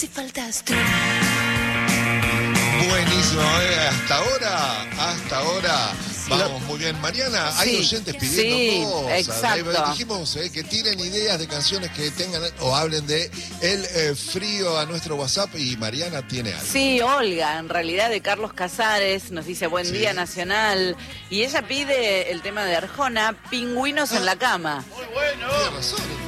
si faltas tú. Buenísimo, hasta ahora. Vamos muy bien. Mariana, hay oyentes pidiendo cosas. Exacto. Dijimos que tiren ideas de canciones que tengan o hablen de el frío a nuestro WhatsApp y Mariana tiene algo. Sí, Olga, en realidad de Carlos Casares, nos dice buen día nacional. Y ella pide el tema de Arjona, Pingüinos en la cama. Muy bueno. Tiene razón.